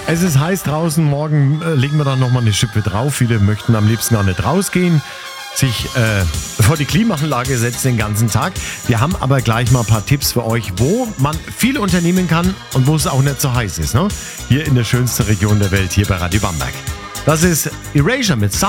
Es ist heiß draußen, morgen legen wir dann nochmal eine Schippe drauf. Viele möchten am liebsten gar nicht rausgehen, sich vor die Klimaanlage setzen den ganzen Tag. Wir haben aber gleich mal ein paar Tipps für euch, wo man viel unternehmen kann und wo es auch nicht so heiß ist. Ne? Hier in der schönsten Region der Welt, hier bei Radio Bamberg. Das ist Erasure mit